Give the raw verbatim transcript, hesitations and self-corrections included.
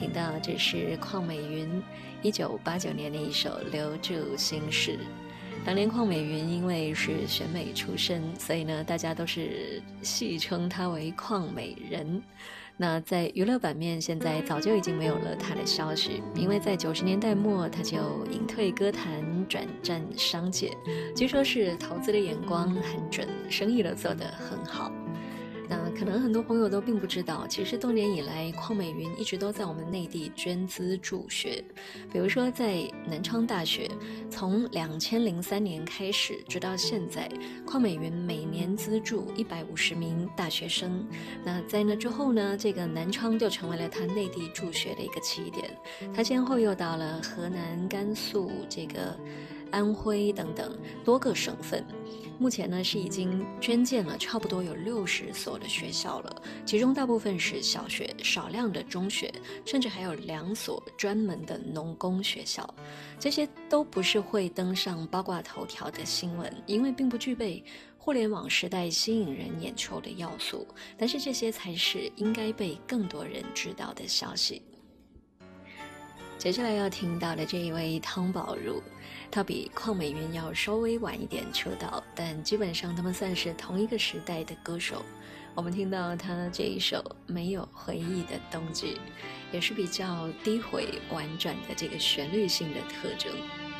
听到这是邝美云一九八九年的一首《留住心事》。当年邝美云因为是选美出身，所以呢，大家都是戏称她为邝美人。那在娱乐版面，现在早就已经没有了她的消息，因为在九十年代末，她就隐退歌坛，转战商界。据说是投资的眼光很准，生意都做得很好。那可能很多朋友都并不知道，其实多年以来，邝美云一直都在我们内地捐资助学。比如说在南昌大学，从两千零三年开始，直到现在，邝美云每年资助一百五十名大学生。那在那之后呢，这个南昌就成为了他内地助学的一个起点。他先后又到了河南、甘肃、这个安徽等等多个省份。目前呢是已经捐建了差不多有六十所的学校了，其中大部分是小学，少量的中学，甚至还有两所专门的农工学校。这些都不是会登上八卦头条的新闻，因为并不具备互联网时代吸引人眼球的要素，但是这些才是应该被更多人知道的消息。接下来要听到的这一位汤宝如，他比邝美云要稍微晚一点出道，但基本上他们算是同一个时代的歌手。我们听到他这一首没有回忆的冬季，也是比较低回婉转的这个旋律性的特征。